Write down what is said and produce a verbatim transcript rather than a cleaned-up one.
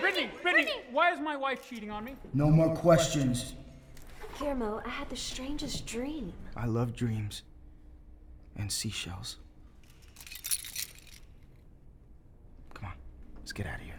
Brittany, Brittany, Brittany, why is my wife cheating on me? No more questions. Guillermo, I had the strangest dream. I love dreams. And seashells. Come on, let's get out of here.